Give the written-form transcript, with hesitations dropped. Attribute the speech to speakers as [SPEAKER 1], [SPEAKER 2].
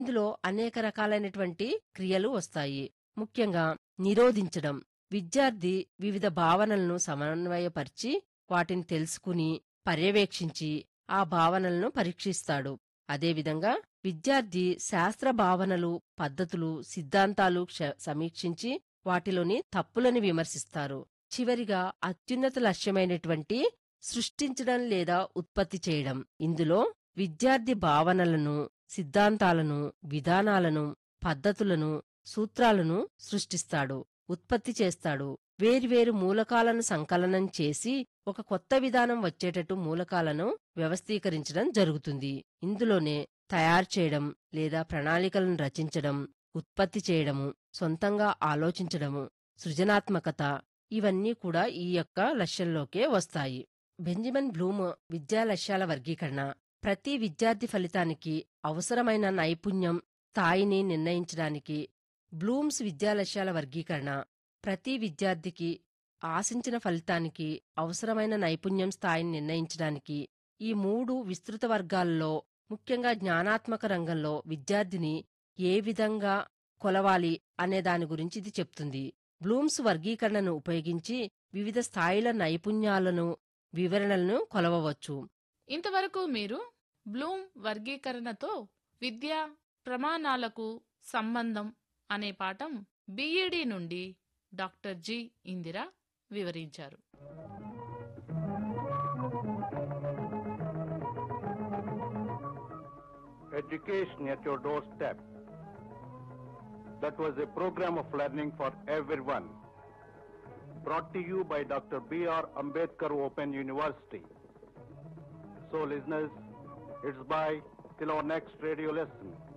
[SPEAKER 1] ఇందులో అనేక రకాలైనటువంటి క్రియలు వస్తాయి. ముఖ్యంగా నిరోధించడం. విద్యార్థి వివిధ భావనలను సమన్వయపరిచి, వాటిని తెలుసుకుని, పర్యవేక్షించి, ఆ భావనలను పరీక్షిస్తాడు. అదేవిధంగా విద్యార్థి శాస్త్ర భావనలు, పద్ధతులు, సిద్ధాంతాలు సమీక్షించి, వాటిలోని తప్పులను విమర్శిస్తారు. చివరిగా అత్యున్నత లక్ష్యమైనటువంటి సృష్టించడం లేదా ఉత్పత్తి చేయడం. ఇందులో విద్యార్థి భావనలను, సిద్ధాంతాలను, విధానాలను, పద్ధతులను, సూత్రాలను సృష్టిస్తాడు, ఉత్పత్తి చేస్తాడు. వేర్వేరు మూలకాలను సంకలనం చేసి ఒక కొత్త విధానం వచ్చేటట్టు మూలకాలను వ్యవస్థీకరించడం జరుగుతుంది. ఇందులోనే తయారు చేయడం లేదా ప్రణాళికలను రచించడం, ఉత్పత్తి చేయడము, సొంతంగా ఆలోచించడము, సృజనాత్మకత ఇవన్నీ కూడా ఈ యొక్క లక్ష్యంలోకే వస్తాయి. బెంజమిన్ బ్లూమ్ విద్యా లక్ష్యాల వర్గీకరణ ప్రతి విద్యార్థి ఫలితానికి అవసరమైన నైపుణ్యం స్థాయిని నిర్ణయించడానికి. బ్లూమ్స్ విద్యా లక్ష్యాల వర్గీకరణ ప్రతి విద్యార్థికి ఆశించిన ఫలితానికి అవసరమైన నైపుణ్యం స్థాయిని నిర్ణయించడానికి. ఈ 3 విస్తృత వర్గాల్లో ముఖ్యంగా జ్ఞానాత్మక రంగంలో విద్యార్థిని ఏ విధంగా కొలవాలి అనే దాని గురించి ఇది చెప్తుంది. బ్లూమ్స్ వర్గీకరణను ఉపయోగించి వివిధ స్థాయిల నైపుణ్యాలను, వివరణలను కొలవవచ్చు.
[SPEAKER 2] ఇంతవరకు మీరు బ్లూమ్ వర్గీకరణతో విద్యా ప్రమాణాలకు సంబంధం అనే పాఠం బిఈడి నుండి డాక్టర్ జి. ఇందిర వివరించారు.
[SPEAKER 3] Education at your doorstep. That was a program of learning for everyone. Brought to you by Dr. B.R. Ambedkar Open University. So listeners, it's bye till our next radio lesson.